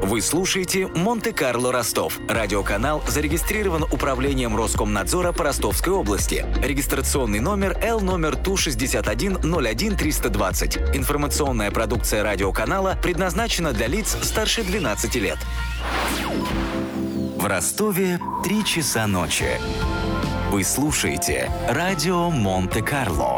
Вы слушаете «Монте-Карло Ростов». Радиоканал зарегистрирован Управлением Роскомнадзора по Ростовской области. Регистрационный номер Л номер Ту-61-01-320. Информационная продукция радиоканала предназначена для лиц старше 12 лет. В Ростове 3 часа ночи. Вы слушаете радио Монте-Карло.